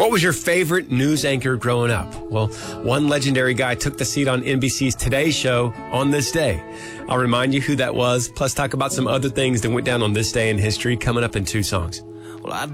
What was your favorite news anchor growing up? Well, one legendary guy took the seat on NBC's Today Show on this day. I'll remind you who that was, plus talk about some other things that went down on this day in history coming up in 2 songs. Well,